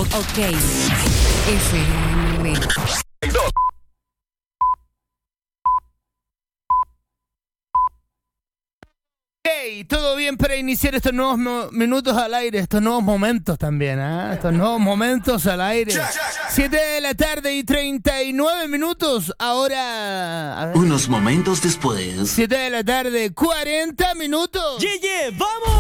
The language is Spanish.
Ok. FM. Hey, todo bien para iniciar estos nuevos minutos al aire, estos nuevos momentos también, estos nuevos momentos al aire. 7 de la tarde y 39 minutos, ahora... Unos momentos después. 7 de la tarde, 40 minutos. ¡Vamos!